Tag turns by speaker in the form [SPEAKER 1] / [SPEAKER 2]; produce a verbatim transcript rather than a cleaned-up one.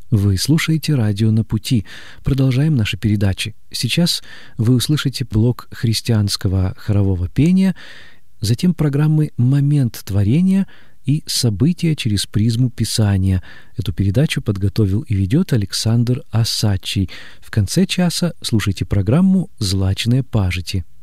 [SPEAKER 1] Вы слушаете радио «На пути». Продолжаем наши передачи. Сейчас вы услышите блок христианского хорового пения, затем программы «Момент творения» и «События через призму Писания». Эту передачу подготовил и ведет Александр Осадчий. В конце часа слушайте программу «Злачные пажити».